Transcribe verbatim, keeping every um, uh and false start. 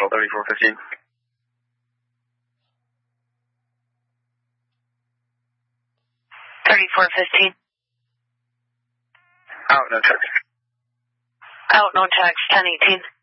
Marshall, thirty-four fifteen. thirty-four fifteen. Out, no text. Out, no text, ten eighteen.